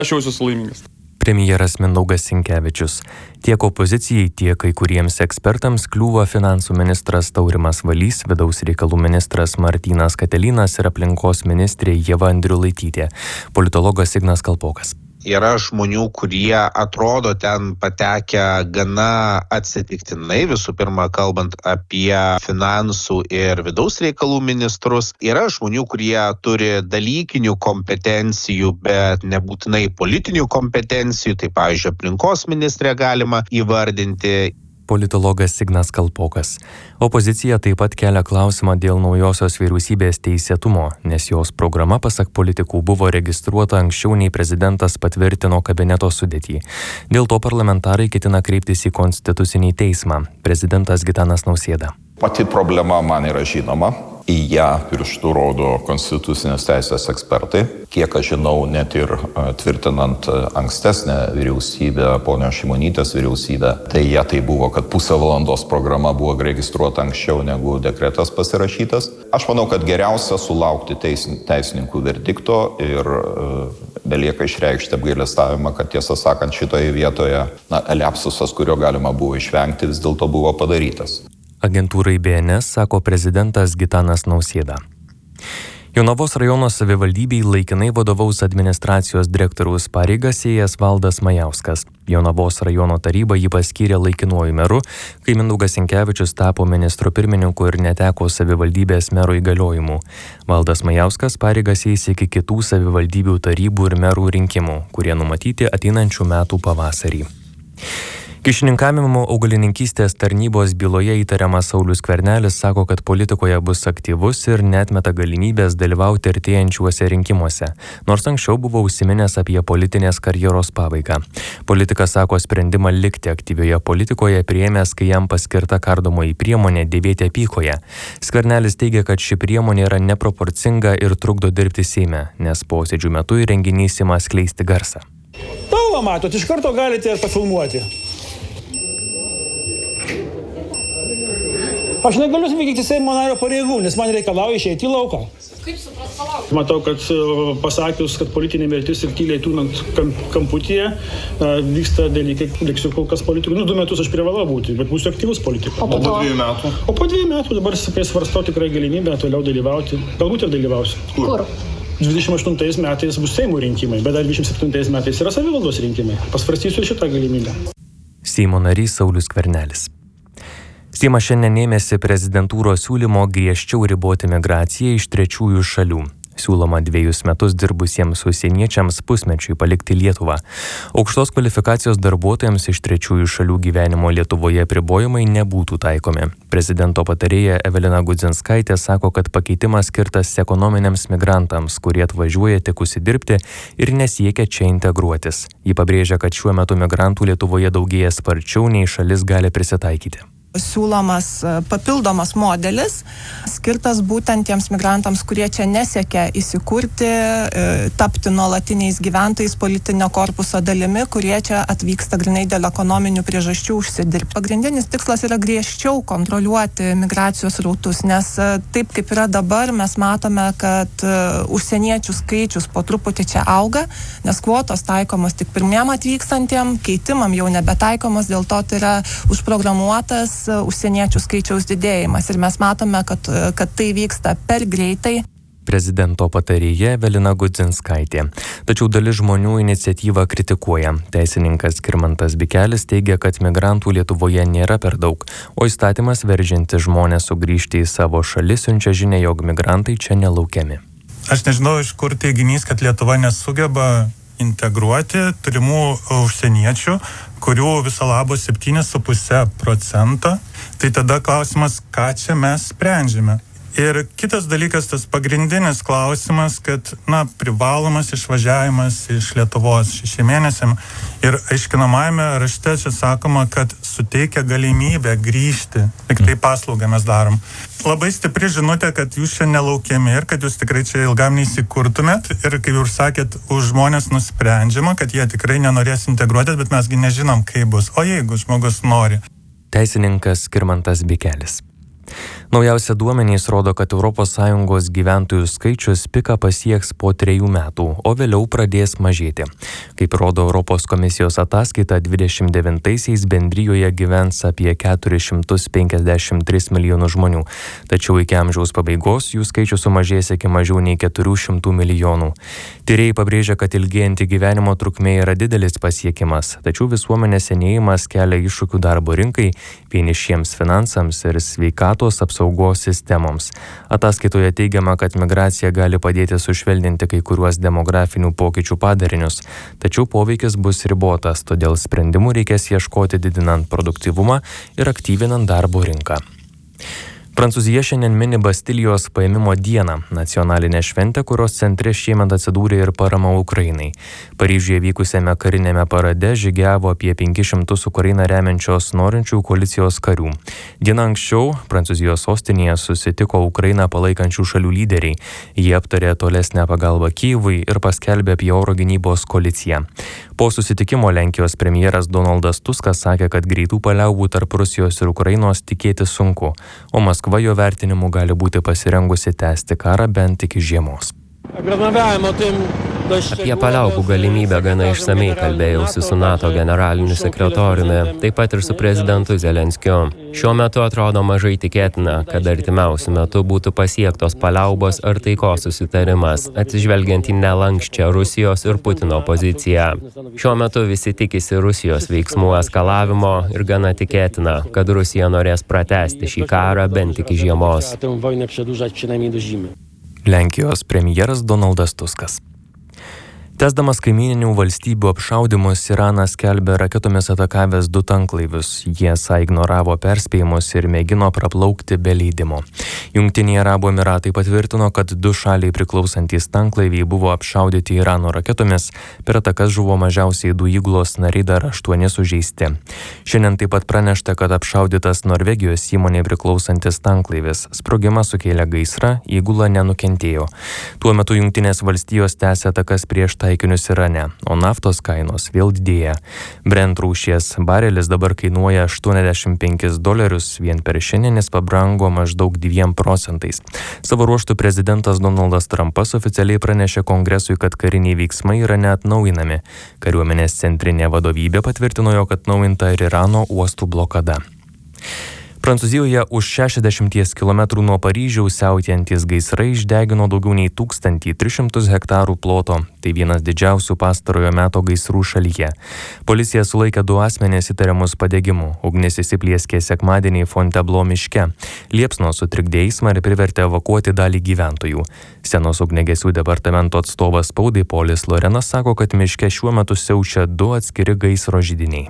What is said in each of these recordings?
Aš jausiuosi laimingas. Premjeras Mindaugas Sinkevičius. Tiek opozicijai, tiek kai kuriems ekspertams kliūva finansų ministras Taurimas Valys, vidaus reikalų ministras Martynas Katelynas ir aplinkos ministrė Ieva Andriulaitytė. Politologas Ignas Kalpokas. Yra žmonių, kurie atrodo ten patekę gana atsitiktinai, visų pirma, kalbant apie finansų ir vidaus reikalų ministrus. Yra žmonių, kurie turi dalykinių kompetencijų, bet nebūtinai politinių kompetencijų, tai pavyzdžiui, aplinkos ministrė galima įvardinti. Politologas Ignas Kalpokas. Opozicija taip pat kelia klausimą dėl naujosios vyriausybės teisėtumo, nes jos programa, pasak politikų, buvo registruota anksčiau nei prezidentas patvirtino kabineto sudėtį. Dėl to parlamentarai ketina kreiptis į Konstitucinį teismą. Prezidentas Gitanas Nausėda. Pati problema man yra žinoma. Į ją pirštų rodo konstitucinės teisės ekspertai. Kiek aš žinau, net ir tvirtinant ankstesnę vyriausybę, ponios Šimonytės vyriausybę, tai tai buvo, kad pusę valandos programa buvo registruota anksčiau negu dekretas pasirašytas. Aš manau, kad geriausia sulaukti teisininkų verdikto ir belieka išreikšti apgailestavimą, kad tiesą sakant šitoje vietoje liapsusas, kurio galima buvo išvengti, vis dėlto buvo padarytas. Agentūrai BNS sako prezidentas Gitanas Nausėda. Jonavos rajono savivaldybei laikinai vadovaus administracijos direktoriaus pareigas ėjęs Valdas Majauskas. Jonavos rajono taryba jį paskyrė laikinuoju meru, kai Mindaugas Sinkevičius tapo ministro pirmininku ir neteko savivaldybės mero įgaliojimų. Valdas Majauskas pareigas eis iki kitų savivaldybių tarybų ir merų rinkimų, kurie numatyti ateinančių metų pavasarį. Kyšininkavimo augalininkystės tarnybos byloje įtariamas Saulius Skvernelis sako, kad politikoje bus aktyvus ir neatmeta galimybės dalyvauti artėjančiuose rinkimuose, nors anksčiau buvo užsiminęs apie politinės karjeros pabaigą. Politikas sako sprendimą likti aktyvioje politikoje priėmęs, kai jam paskirta kardomoji priemonė dėvėti apykoję. Skvernelis teigia, kad ši priemonė yra neproporcinga ir trukdo dirbti Seime, nes posėdžių metu įrenginys ima skleisti garsą. Tavo matot, iš karto galite ir pafilmuoti. Aš negaliu vykdyti Seimo nario pareigų, nes man reikalauja išeiti į lauką. Kaip supras palaukti? Matau, kad pasakius, kad politinė mirtis ir tyliai tūnant kamputyje vyksta dalykai, liksiu kol kas politikų. 2 metus aš privalau būti, bet būsiu aktyvus politikas. O po 2 metų? O po 2 metų dabar svarstau tikrai galimybę toliau dalyvauti. Galbūt ir dalyvausiu. Kur? 28 metais bus Seimo rinkimai, bet dar 27 metais yra savivaldos rinkimai. Pasvarstysiu šitą galimybę. Seimo narys Saulius Skvernelis. Seimas šiandien ėmėsi prezidentūros siūlymo griežčiau riboti migraciją iš trečiųjų šalių. Siūloma 2 metus dirbusiems užsieniečiams pusmečiui palikti Lietuvą. Aukštos kvalifikacijos darbuotojams iš trečiųjų šalių gyvenimo Lietuvoje apribojimai nebūtų taikomi. Prezidento patarėja Evelina Gudzinskaitė sako, kad pakeitimas skirtas ekonominiams migrantams, kurie atvažiuoja tik užsidirbti ir nesiekia čia integruotis. Ji pabrėžia, kad šiuo metu migrantų Lietuvoje daugėja sparčiau, nei šalis gali prisitaikyti. Siūlomas papildomas modelis, skirtas būtent tiems migrantams, kurie čia nesiekia įsikurti, tapti nuolatiniais gyventojais, politinio korpuso dalimi, kurie čia atvyksta grynai dėl ekonominių priežasčių užsidirbti. Pagrindinis tikslas yra griežčiau kontroliuoti migracijos rautus, nes taip kaip yra dabar, mes matome, kad užsieniečių skaičius po truputį čia auga, nes kvotos taikomos tik pirmiem atvykstantiem, keitimam jau nebetaikomos, dėl to tai yra užprogramuotas užsieniečių skaičiaus didėjimas ir mes matome, kad tai vyksta per greitai. Prezidento patarėja Evelina Gudzinskaitė. Tačiau dalis žmonių iniciatyvą kritikuoja. Teisininkas Skirmantas Bikelis teigia, kad migrantų Lietuvoje nėra per daug, o įstatymas veržiantis žmonės sugrįžti į savo šalis siunčia žinią, jog migrantai čia nelaukiami. Aš nežinau, iš kur teiginys, kad Lietuva nesugeba integruoti turimų užsieniečių, kurių viso labo 7,5%. Tai tada klausimas, ką čia mes sprendžiame. Ir kitas dalykas, tas pagrindinis klausimas, kad, privalomas išvažiavimas iš Lietuvos 6 mėnesiam ir aiškinamajame rašte čia sakoma, kad suteikia galimybę grįžti, tik tai paslaugą mes darom. Labai stipri žinutė, kad jūs čia nelaukiami ir kad jūs tikrai čia ilgam neįsikurtumėt ir, kaip jūs sakėt, už žmonės nusprendžiama, kad jie tikrai nenorės integruotis, bet mesgi nežinom, kaip bus. O jeigu žmogus nori? Teisininkas Skirmantas Bikelis. Naujausia duomenys rodo, kad ES gyventojų skaičius piką pasieks po 3 metų, o vėliau pradės mažėti. Kaip rodo Europos komisijos ataskaita, 29-aisiais bendrijoje gyvens apie 453 milijonų žmonių, tačiau iki amžiaus pabaigos jų skaičius sumažės iki mažiau nei 400 milijonų. Tyrėjai pabrėžia, kad ilgėjanti gyvenimo trukmė yra didelis pasiekimas, tačiau visuomenės senėjimas kelia iššūkių darbo rinkai, vienišiems finansams ir sveikatos apsaugos sistemoms. Ataskaitoje teigiama, kad migracija gali padėti sušvelninti kai kuriuos demografinių pokyčių padarinius, tačiau poveikis bus ribotas, todėl sprendimų reikės ieškoti didinant produktyvumą ir aktyvinant darbo rinką. Prancūzija šiandien mini Bastilijos paėmimo dieną, nacionalinę šventę, kurios centre šiemet atsidūrė ir parama Ukrainai. Paryžiuje vykusiame karinėme parade žygiavo apie 500 Ukrainą remiančios norinčių koalicijos karių. Dieną anksčiau Prancūzijos sostinėje susitiko Ukrainą palaikančių šalių lyderiai. Jie aptarė tolesnę pagalbą Kyjivui ir paskelbė apie oro gynybos koaliciją. Po susitikimo Lenkijos premjeras Donaldas Tuskas sakė, kad greitų paliaubų tarp Rusijos ir Ukrainos tikėti sunku, o Maskva jo vertinimu gali būti pasirengusi tęsti karą bent iki žiemos. Apie paliaubų galimybę gana išsamei kalbėjausi su NATO generaliniu sekretoriumi, taip pat ir su prezidentu Zelenskiu. Šiuo metu atrodo mažai tikėtina, kad artimiausiu metu būtų pasiektos paliaubos ar taikos susitarimas, atsižvelgiant į nelankščią Rusijos ir Putino poziciją. Šiuo metu visi tikisi Rusijos veiksmų eskalavimo ir gana tikėtina, kad Rusija norės pratęsti šį karą bent iki žiemos. Lenkijos premjeras Donaldas Tuskas. Tęsdamas kaimyninių valstybių apšaudymus, Iranas skelbė raketomis atakavęs 2 tanklaivius. Jie ignoravo perspėjimus ir mėgino praplaukti be leidimo. Jungtiniai Arabų Emyratai patvirtino, kad 2 šaliai priklausantys tanklaiviai buvo apšaudyti Irano raketomis. Per atakas žuvo mažiausiai 2 įgulos nariai, dar 8 sužeisti. Šiandien taip pat pranešta, kad apšaudytas Norvegijos įmonei priklausantis tanklaivis. Sprogimas sukėlė gaisrą, įgula nenukentėjo. Tuo metu Jungtinės valstijos tęsė atakas prieš taikinius Irane, o naftos kainos vėl didėja. Brent rūšies barelis dabar kainuoja $85, vien per šiandien jis pabrango maždaug 2%. Savo ruožtu prezidentas Donaldas Trumpas oficialiai pranešė Kongresui, kad kariniai veiksmai yra neatnaujinami. Kariuomenės centrinė vadovybė patvirtino, jog atnaujinta ir Irano uostų blokada. Prancūzijoje už 60 km nuo Paryžiaus siautėjantys gaisrai išdegino daugiau nei 1300 hektarų ploto. Tai vienas didžiausių pastarojo meto gaisrų šalyje. Policija sulaikė 2 asmenys įtariamus padegimu. Ugnis įsiplieskė sekmadienį Fontainebleau miške. Liepsnos sutrikdė eismą ir privertė evakuoti dalį gyventojų. Senos ugniagesių departamento atstovas spaudai Polis Lorenas sako, kad miške šiuo metu siaučia 2 atskiri gaisro židiniai.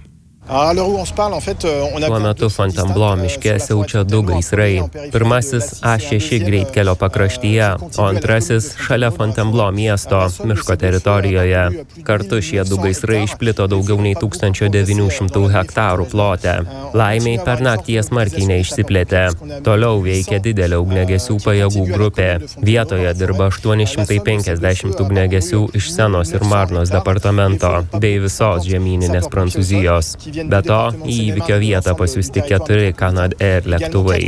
Tuo metu Fontainebleau miške siaučia 2 gaisrai. Pirmasis A6 greitkelio pakraštyje, o antrasis šalia Fontainebleau miesto miško teritorijoje. Kartu šie 2 gaisrai išplito daugiau nei 1900 hektarų plote. Laimiai per naktį jie smarkiai neišsiplėtė. Toliau veikia didelė ugniagesių pajėgų grupė. Vietoje dirba 850 ugniagesių iš Senos ir Marnos departamento bei visos žemyninės Prancūzijos. Be to, į įvykio vietą pasiųsti 4 Canadair lėktuvai.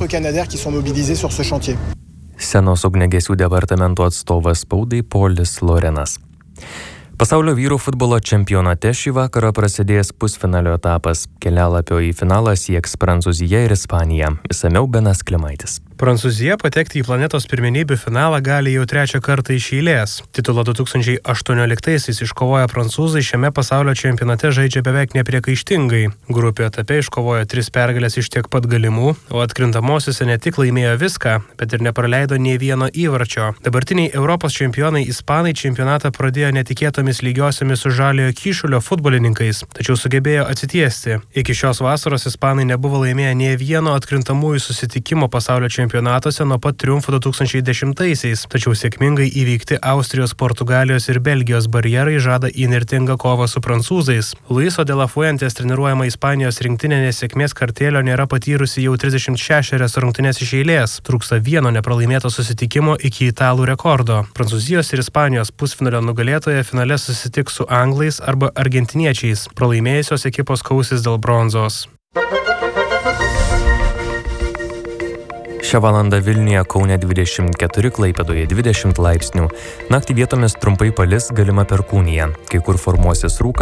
Senos ugniagesių departamento atstovas spaudai Polis Lorenas. Pasaulio vyrų futbolo čempionate šį vakarą prasidės pusfinalio etapas. Kelialapio į finalą sieks Prancūzija ir Ispanija. Išsamiau Benas Klimaitis. Prancūzija patekti į planetos pirmenybių finalą gali jau 3 kartą iš eilės. Titulą 2018-aisiais iškovoję prancūzai šiame pasaulio čempionate žaidžia beveik nepriekaištingai. Grupių etape iškovojo 3 pergalės iš tiek pat galimų, o atkrintamosiose ne tik laimėjo viską, bet ir nepraleido nei vieno įvarčio. Dabartiniai Europos čempionai ispanai čempionatą pradėjo netikėtomis lygiosiomis su Žaliojo Kyšulio futbolininkais, tačiau sugebėjo atsitiesti. Iki šios vasaros ispanai nebuvo laimėję nei vieno atkrintamųjų susitikimo pasaulio čempionatuose nuo pat triumfo 2010-aisiais, tačiau sėkmingai įveikti Austrijos, Portugalijos ir Belgijos barjerai žada įnirtingą kovą su prancūzais. Luiso de la Fuentes treniruojama Ispanijos rinktinė nesėkmės kartėlio nėra patyrusi jau 36 rungtynes iš eilės. Trūksta vieno nepralaimėto susitikimo iki italų rekordo. Prancūzijos ir Ispanijos pusfinalio nugalėtoja finale susitiks su anglais arba argentiniečiais. Pralaimėjusios ekipos kausis dėl bronzos. Šią valandą Vilniuje, Kaune 24, Klaipėdoje 20 laipsnių. Naktį vietomis trumpai palis, galima perkūnija. Kai kur formuosis rūkas.